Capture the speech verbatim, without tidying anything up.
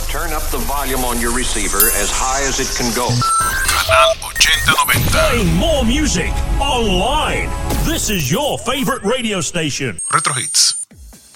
Turn up the volume on your receiver as high as it can go. Canal ochenta noventa. Playing more music online. This is your favorite radio station. Retro Hits.